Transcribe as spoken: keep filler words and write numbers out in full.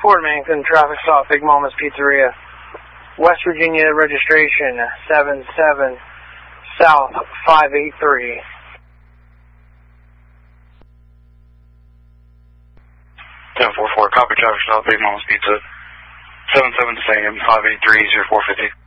Fort Yankton, traffic stop, Big Mama's Pizzeria. West Virginia registration, seven seven South five eight three. ten four four, copy traffic stop, Big Mama's Pizza. seven seven Sam, five eight three, zero four five zero.